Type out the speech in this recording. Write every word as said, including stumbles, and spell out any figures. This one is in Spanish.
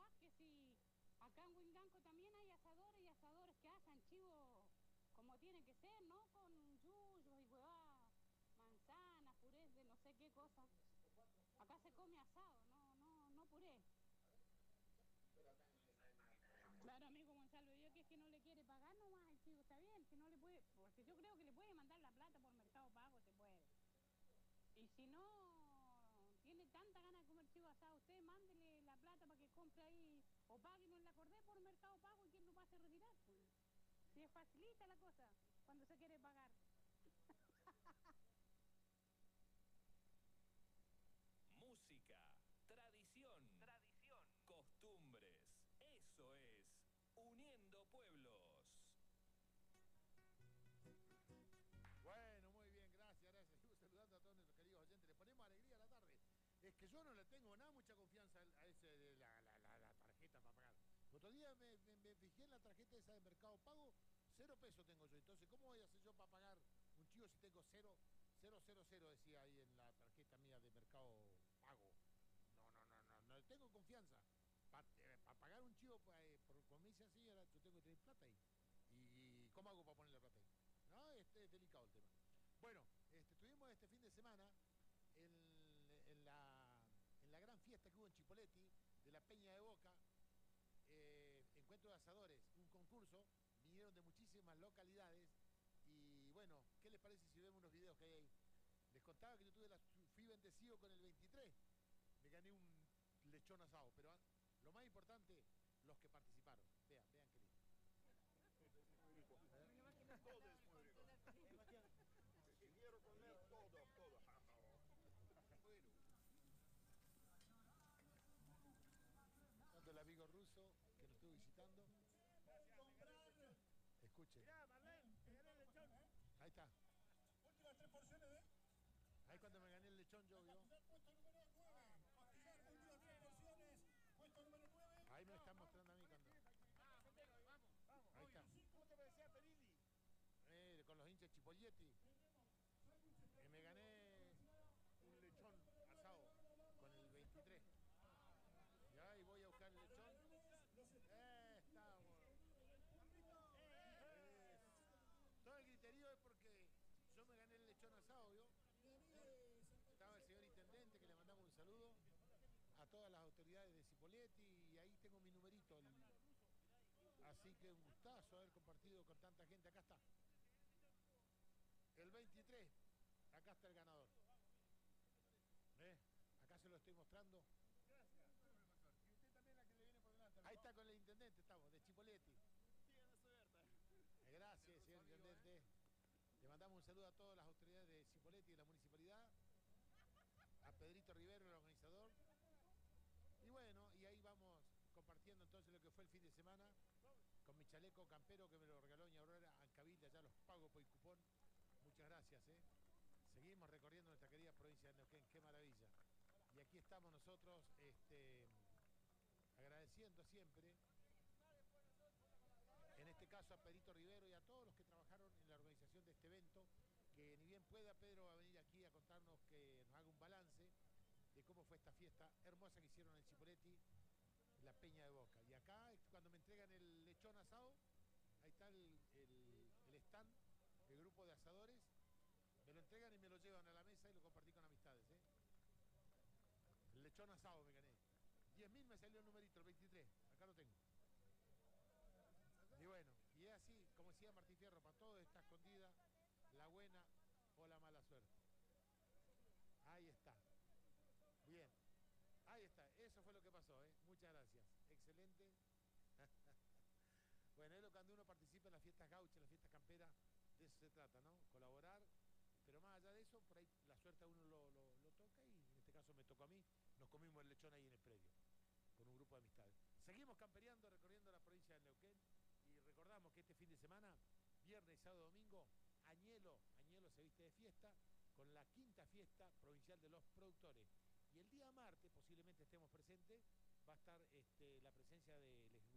más que si acá en Huinganco también hay asadores y asadores que asan chivo como tiene que ser, ¿no? Con yuyos y huevadas, manzanas, purés de no sé qué cosa. Acá se come asado, no, no, no puré. Claro, amigo Gonzalo, yo que es que no le quiere pagar nomás el chivo, está bien, si no le puede, porque yo creo que le puede mandar la plata por Mercado Pago, se puede. Y si no tiene tanta ganas de comer chivo asado, usted mándele la plata para que compre ahí, o páguenos en la acordé por Mercado Pago y quien lo pase a retirar, pues. Si es facilita la cosa, cuando se quiere pagar. Música, tradición, tradición, costumbres. Eso es Uniendo Pueblos. Bueno, muy bien, gracias, gracias. Seguimos saludando a todos nuestros queridos oyentes. Le ponemos alegría a la tarde. Es que yo no le tengo nada mucha confianza a ese de la, la, la, la tarjeta para pagar. El otro día me, me, me fijé en la tarjeta esa de Mercado Pago, cero pesos tengo yo. Entonces, ¿cómo voy a hacer yo para pagar un chivo si tengo cero, cero, cero, cero, decía ahí en la tarjeta mía de Mercado Pago? No, no, no, no, no le tengo confianza. Para eh, pa pagar un chivo, eh, por, como me dice la señora, yo tengo que tener plata ahí. ¿Y cómo hago para poner la plata ahí? No, este es delicado el tema. Bueno, este, estuvimos este fin de semana en, en, la, en la gran fiesta que hubo en Chipoleti, de la Peña de Boca, eh, encuentro de asadores, un concurso, vinieron de muchísimas localidades y bueno, ¿qué les parece si vemos unos videos que hay ahí? Les contaba que yo tuve la, fui bendecido con el veintitrés, me gané un lechón asado, pero lo más importante, los que participaron. Vean, vean qué lindo. Todo es muy rico. Quiero comer todo, todo. Bueno. Tanto el amigo ruso que nos estuvo visitando. Escuchen. Mirá, Marlene, me gané el lechón. Ahí está. Últimas tres porciones de... Ahí cuando me gané el lechón yo, ¿vio? Puesto número nueve. Costillar, últimas tres porciones. Puesto número nueve. Ahí me están mostrando a mí cuando... Vamos, vamos. Ahí está. ¿Cómo te parecía Perilli? Eh, con los hinchas Chipolletti. Eh, me gané un lechón asado con el veintitrés. Ya, y voy a buscar el lechón. Eh, estamos. Eh, todo el griterío es porque yo me gané el lechón asado, ¿vio? Estaba el señor intendente, que le mandamos un saludo a todas las autoridades de Cipolletti, y ahí tengo mi numerito. El... Así que un gustazo haber compartido con tanta gente. Acá está. El veintitrés. Acá está el ganador. ¿Eh? Acá se lo estoy mostrando. Gracias. Y usted también la que le viene por delante. Ahí está con el intendente, estamos, de Chipolletti. Tiene suerte. Eh, gracias, señor intendente. ¿Eh? Le mandamos un saludo a todas las autoridades de Cipolletti y de la municipalidad. A Pedrito Rivero, el organizador. Y bueno, y ahí vamos compartiendo entonces lo que fue el fin de semana con mi chaleco campero que me lo regaló doña Aurora Ancavilla, ya los pago por el cupón. Muchas gracias, ¿eh? Seguimos recorriendo nuestra querida provincia de Neuquén, qué maravilla. Y aquí estamos nosotros, este, agradeciendo siempre, en este caso a Pedrito Rivero y a todos los que trabajaron en la organización de este evento, que ni bien pueda, Pedro va a venir aquí a contarnos, que nos haga un balance de cómo fue esta fiesta hermosa que hicieron en Cipolletti, la Peña de Boca. Y acá, cuando me entregan el lechón asado, ahí está el, el, el stand, el grupo de asadores, me lo entregan y me lo llevan a la mesa y lo compartí con amistades, ¿eh? El lechón asado me gané. diez mil me salió el numerito, el veintitrés, acá lo tengo. Y bueno, y es así, como decía Martín Fierro, para todo está escondida la buena o la mala suerte. Ahí está. Bien. Ahí está, eso fue lo que pasó, ¿eh? Muchas gracias. Excelente. Bueno, es lo cuando uno participa en las fiestas gauchas, en las fiestas camperas, de eso se trata, ¿no? Colaborar, pero más allá de eso, por ahí la suerte a uno lo, lo, lo toca, y en este caso me tocó a mí. Nos comimos el lechón ahí en el predio, con un grupo de amistades. Seguimos campereando, recorriendo la provincia de Neuquén, y recordamos que este fin de semana, viernes, sábado, domingo, Añelo, Añelo se viste de fiesta, con la quinta fiesta provincial de los productores. Y el día martes, posiblemente estemos presentes, va a estar este, la presencia de